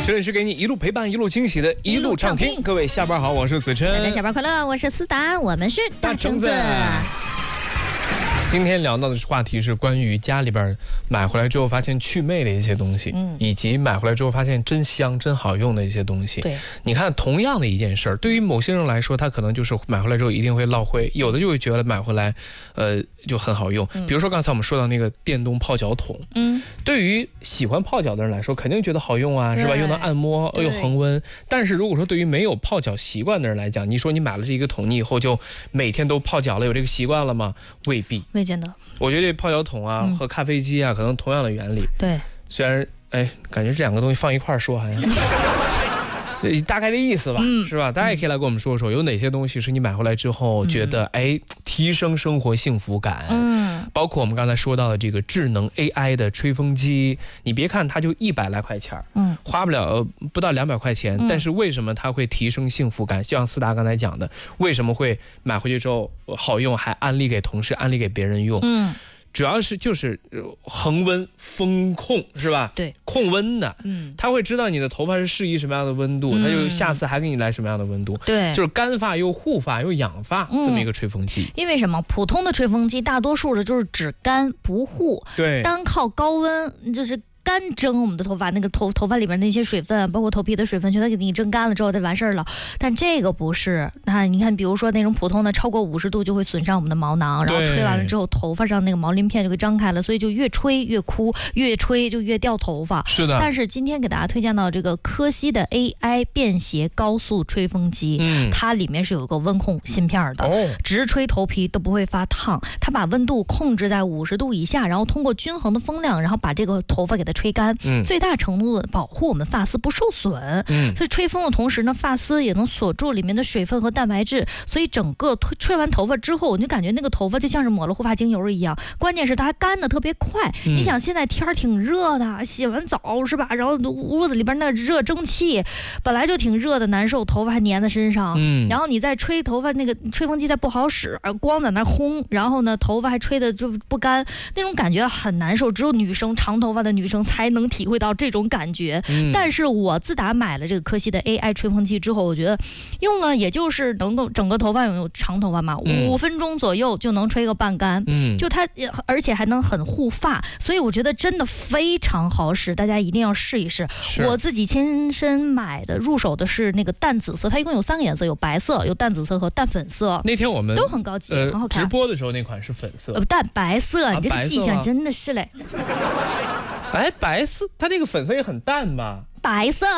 这里是给你一路陪伴、一路惊喜的一路畅听。各位下班好，我是子琛。 大家下班快乐，我是思达，我们是大橙子。 今天聊到的话题是关于家里边买回来之后发现去魅的一些东西，以及买回来之后发现真香、真好用的一些东西。 对， 你看，同样的一件事儿，对于某些人来说，他可能就是买回来之后一定会落灰，有的就会觉得买回来，就很好用。比如说刚才我们说到那个电动泡脚桶，对于喜欢泡脚的人来说，肯定觉得好用啊，是吧？又能按摩，又恒温。但是如果说对于没有泡脚习惯的人来讲，你说你买了这一个桶，你以后就每天都泡脚了，有这个习惯了吗？未必。 未见得。 我觉得泡脚桶啊和咖啡机啊，可能同样的原理。对，虽然感觉这两个东西放一块说好像大概的意思吧，是吧？大家也可以来跟我们说说，有哪些东西是你买回来之后觉得提升生活幸福感？包括我们刚才说到的这个智能 AI 的吹风机，你别看它就100来块钱，花不到200块钱，但是为什么它会提升幸福感？就像思达刚才讲的，为什么会买回去之后好用，还安利给同事，安利给别人用？主要是就是恒温风控，是吧？对，控温的，他会知道你的头发是适宜什么样的温度，他就下次还给你来什么样的温度。对，就是干发又护发又养发这么一个吹风机。 因为什么？普通的吹风机大多数的就是只干不护，对，单靠高温就是干蒸我们的头发，那个头发里边那些水分，包括头皮的水分，全都给你蒸干了之后就完事儿了。但这个不是，你看，比如说那种普通的，超过50度就会损伤我们的毛囊，然后吹完了之后，头发上那个毛鳞片就会张开了，所以就越吹越枯，越吹就越掉头发。是的。但是今天给大家推荐到这个科希的 AI 便携高速吹风机，它里面是有个温控芯片的，直吹头皮都不会发烫，它把温度控制在50度以下，然后通过均衡的风量，然后把这个头发给它吹干，最大程度的保护我们发丝不受损。所以吹风的同时呢，发丝也能锁住里面的水分和蛋白质，所以整个吹完头发之后，你就感觉那个头发就像是抹了护发精油一样。关键是它干的特别快。你想现在天挺热的，洗完澡是吧？然后屋子里边那热蒸汽本来就挺热的，难受，头发还粘在身上。然后你再吹头发，那个吹风机再不好使，光在那烘，然后呢头发还吹的就不干，那种感觉很难受。只有女生，长头发的女生才能体会到这种感觉。但是我自打买了这个科希的 AI 吹风机之后，我觉得用了也就是能够整个头发有长头发嘛，5分钟左右就能吹个半干。就它而且还能很护发，所以我觉得真的非常好使，大家一定要试一试。我自己亲身买的入手的是那个淡紫色，它一共有3个颜色，有白色、有淡紫色和淡粉色。那天我们都很高级，很好看。直播的时候那款是粉色，淡白色，你这个记性真的是嘞。 白色，它那个粉色也很淡吧？ 白色。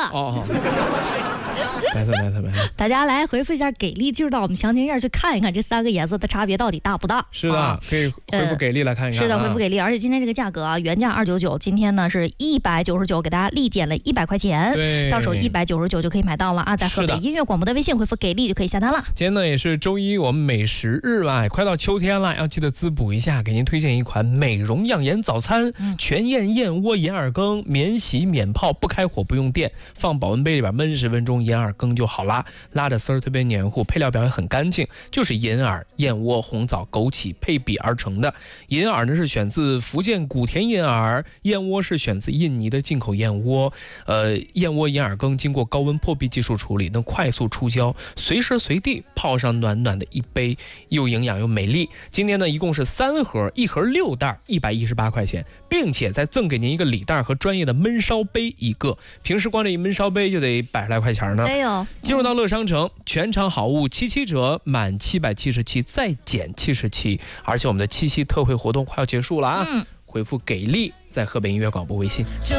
白色。大家来回复一下给力，进入到我们详情页去看一看这3个颜色的差别到底大不大？是的，可以回复给力来看一看。是的，回复给力，而且今天这个价格啊，原价299，今天呢是199，给大家立减了100块钱，对，到手199就可以买到了啊！在河北音乐广播的微信回复给力就可以下单了。今天呢也是周一，我们美食日吧，快到秋天了，要记得滋补一下，给您推荐一款美容养颜早餐，全燕燕窝银耳羹，免洗免泡，不开火不用电，放保温杯里边焖10分钟，银耳羹就好啦，拉着丝儿特别黏糊，配料表也很干净，就是银耳、燕窝、红枣、枸杞配比而成的。银耳呢是选自福建古田银耳，燕窝是选自印尼的进口燕窝。燕窝银耳羹经过高温破壁技术处理，能快速出胶，随时随地泡上暖暖的一杯，又营养又美丽。今天呢一共是3盒，一盒6袋，118块钱，并且再赠给您一个礼袋和专业的焖烧杯一个。平时光这一焖烧杯就得100来块钱呢。进入到乐商城，全场好物77折，满777再减77，而且我们的7夕特惠活动快要结束了啊！回复给力，在河北音乐广播微信。